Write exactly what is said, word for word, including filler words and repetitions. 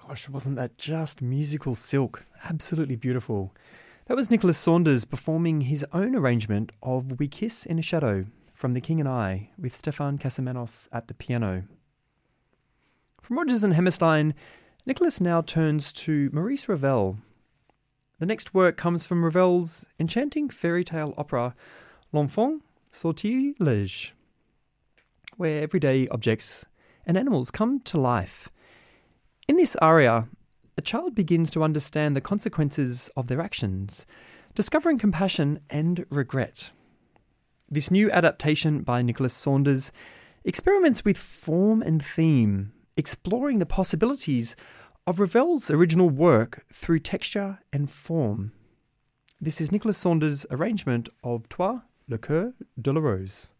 Gosh, wasn't that just musical silk? Absolutely beautiful. That was Nicholas Saunders performing his own arrangement of We Kiss in a Shadow from The King and I with Stefan Casamanos at the piano. From Rodgers and Hammerstein, Nicholas now turns to Maurice Ravel. The next work comes from Ravel's enchanting fairy tale opera L'Enfant Sortilège, where everyday objects and animals come to life. In this aria, a child begins to understand the consequences of their actions, discovering compassion and regret. This new adaptation by Nicholas Saunders experiments with form and theme, exploring the possibilities of Ravel's original work through texture and form. This is Nicholas Saunders' arrangement of Toi, le cœur de la rose.